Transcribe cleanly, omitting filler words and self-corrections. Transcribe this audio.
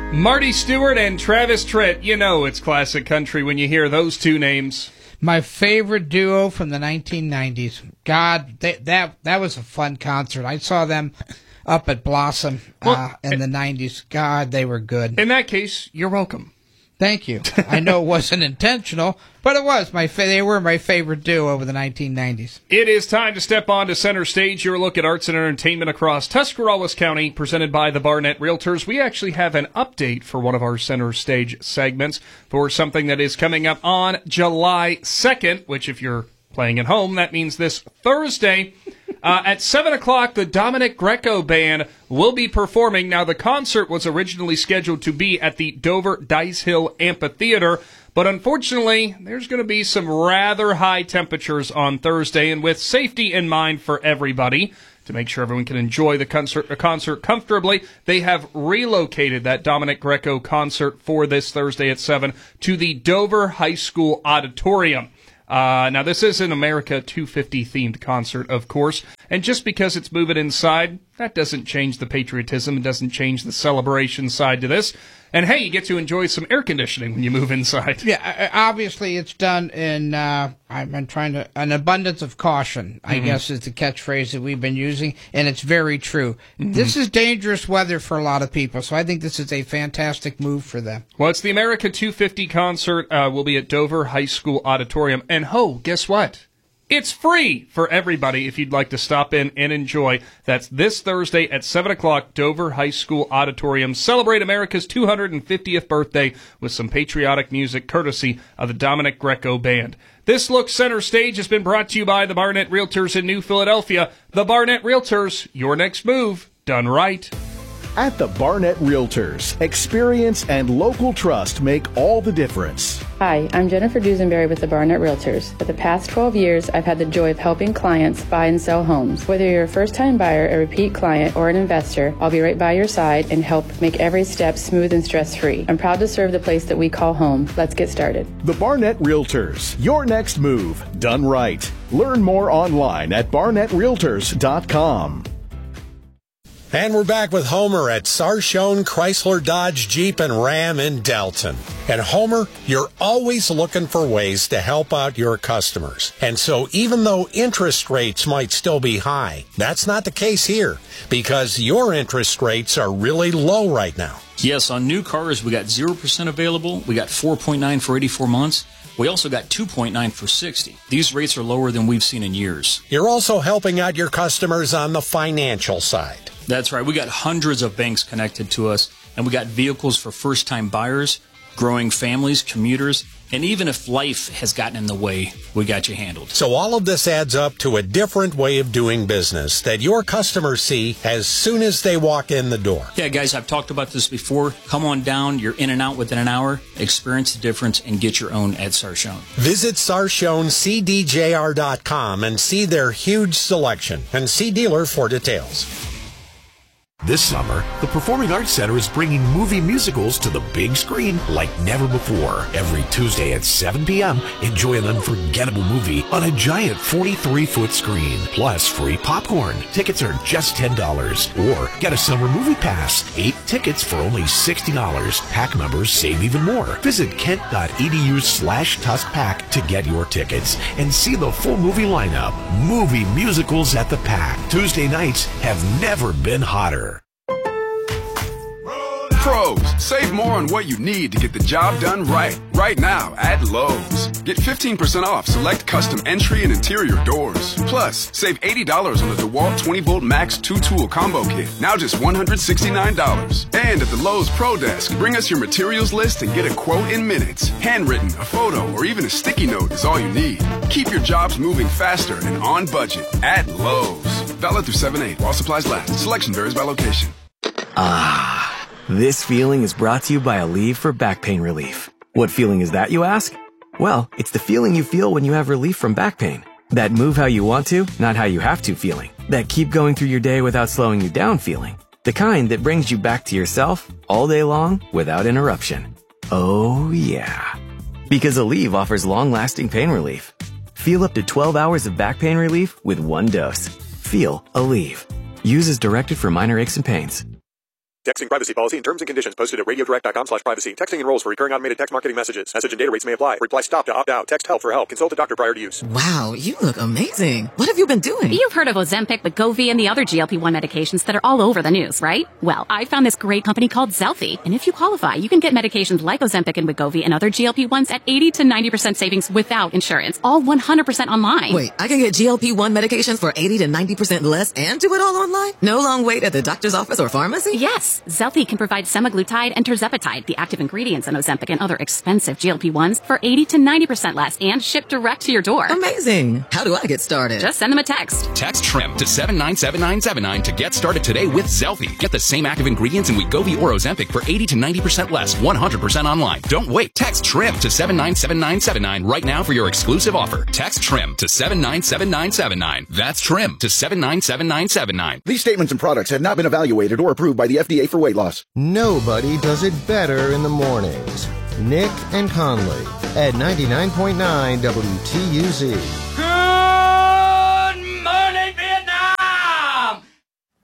Marty Stewart and Travis Tritt. You know it's classic country when you hear those two names. My favorite duo from the 1990s. God, that was a fun concert. I saw them up at Blossom in the 90s. God, they were good. In that case, you're welcome. Thank you. I know it wasn't intentional, but it was. They were my favorite duo over the 1990s. It is time to step on to center stage. Your look at arts and entertainment across Tuscarawas County, presented by the Barnett Realtors. We actually have an update for one of our center stage segments for something that is coming up on July 2nd, which if you're playing at home, that means this Thursday. At 7 o'clock, the Dominic Greco Band will be performing. Now, the concert was originally scheduled to be at the Dover Dice Hill Amphitheater, but unfortunately, there's going to be some rather high temperatures on Thursday, and with safety in mind for everybody, to make sure everyone can enjoy the concert comfortably, they have relocated that Dominic Greco concert for this Thursday at 7 to the Dover High School Auditorium. Now, this is an America 250-themed concert, of course, and just because it's moving inside, that doesn't change the patriotism, it doesn't change the celebration side to this. And hey, you get to enjoy some air conditioning when you move inside. Yeah, obviously it's done in, an abundance of caution, I guess is the catchphrase that we've been using, and it's very true. This is dangerous weather for a lot of people, so I think this is a fantastic move for them. Well, it's the America 250 concert, will be at Dover High School Auditorium, and guess what? It's free for everybody if you'd like to stop in and enjoy. That's this Thursday at 7 o'clock, Dover High School Auditorium. Celebrate America's 250th birthday with some patriotic music courtesy of the Dominic Greco Band. This look center stage has been brought to you by the Barnett Realtors in New Philadelphia. The Barnett Realtors, your next move, done right. At the Barnett Realtors, experience and local trust make all the difference. Hi, I'm Jennifer Dusenberry with the Barnett Realtors. For the past 12 years, I've had the joy of helping clients buy and sell homes. Whether you're a first-time buyer, a repeat client, or an investor, I'll be right by your side and help make every step smooth and stress-free. I'm proud to serve the place that we call home. Let's get started. The Barnett Realtors, your next move, done right. Learn more online at barnettrealtors.com. And we're back with Homer at Sarshone Chrysler Dodge Jeep and Ram in Delton. And Homer, you're always looking for ways to help out your customers. And so even though interest rates might still be high, that's not the case here because your interest rates are really low right now. Yes, on new cars, we got 0% available. We got 4.9 for 84 months. We also got 2.9 for 60. These rates are lower than we've seen in years. You're also helping out your customers on the financial side. That's right. We got hundreds of banks connected to us, and we got vehicles for first-time buyers, growing families, commuters, and even if life has gotten in the way, we got you handled. So all of this adds up to a different way of doing business that your customers see as soon as they walk in the door. Yeah, guys, I've talked about this before. Come on down. You're in and out within an hour. Experience the difference and get your own at Sarshone. Visit SarshoneCDJR.com and see their huge selection and see dealer for details. This summer, the Performing Arts Center is bringing movie musicals to the big screen like never before. Every Tuesday at 7 p.m., enjoy an unforgettable movie on a giant 43-foot screen, plus free popcorn. Tickets are just $10. Or get a summer movie pass, 8 tickets for only $60. Pack members save even more. Visit kent.edu/TuskPack to get your tickets and see the full movie lineup. Movie musicals at the Pack. Tuesday nights have never been hotter. Pros, save more on what you need to get the job done right. Right now at Lowe's. Get 15% off select custom entry and interior doors. Plus, save $80 on the DeWalt 20-volt Max 2-tool combo kit. Now just $169. And at the Lowe's Pro Desk, bring us your materials list and get a quote in minutes. Handwritten, a photo, or even a sticky note is all you need. Keep your jobs moving faster and on budget at Lowe's. Valid through 7/8 while supplies last. Selection varies by location. This feeling is brought to you by Aleve for back pain relief. What feeling is that, you ask? Well, it's the feeling you feel when you have relief from back pain. That move how you want to, not how you have to feeling. That keep going through your day without slowing you down feeling. The kind that brings you back to yourself all day long without interruption. Oh yeah. Because Aleve offers long-lasting pain relief. Feel up to 12 hours of back pain relief with one dose. Feel Aleve. Use as directed for minor aches and pains. Texting privacy policy and terms and conditions posted at radiodirect.com/privacy. Texting enrolls for recurring automated text marketing messages. Message and data rates may apply. Reply STOP to opt out. Text HELP for help. Consult a doctor prior to use. Wow, you look amazing. What have you been doing? You've heard of Ozempic, Wegovy, and the other GLP-1 medications that are all over the news, right? Well, I found this great company called Zelfie, and if you qualify, you can get medications like Ozempic and Wegovy and other GLP-1s at 80 to 90% savings without insurance, all 100% online. Wait, I can get GLP-1 medications for 80 to 90% less and do it all online? No long wait at the doctor's office or pharmacy? Yes, Zelfie can provide semaglutide and tirzepatide, the active ingredients in Ozempic and other expensive GLP-1s, for 80 to 90% less and shipped direct to your door. Amazing. How do I get started? Just send them a text. Text TRIM to 797979 to get started today with Zelfie. Get the same active ingredients in Wegovy or Ozempic for 80 to 90% less, 100% online. Don't wait. Text TRIM to 797979 right now for your exclusive offer. Text TRIM to 797979. That's TRIM to 797979. These statements and products have not been evaluated or approved by the FDA for weight loss. Nobody does it better in the mornings. Nick and Conley at 99.9 WTUZ.